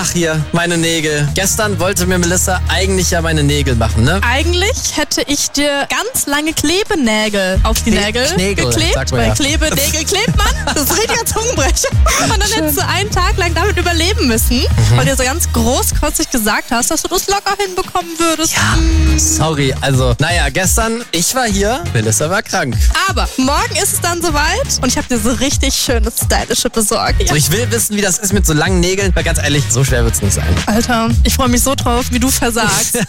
Ach hier, meine Nägel. Gestern wollte mir Melissa eigentlich ja meine Nägel machen, ne? Eigentlich hätte ich dir ganz lange Klebenägel auf die Nägel geklebt. Sagt man Weil ja. Klebenägel klebt man. Das ist richtiger Zungenbrecher. Und dann hättest du einen Tag lang damit überleben müssen, weil du so ganz großkotzig gesagt hast, dass du das locker hinbekommen würdest. Ja, sorry. Also, naja, gestern, ich war hier, Melissa war krank. Aber morgen ist es dann soweit und ich habe dir so richtig schöne stylische besorgt. So, ich will wissen, wie das ist mit so langen Nägeln, weil ganz ehrlich, so schwer wird's nicht sein. Alter, ich freue mich so drauf, wie du versagst.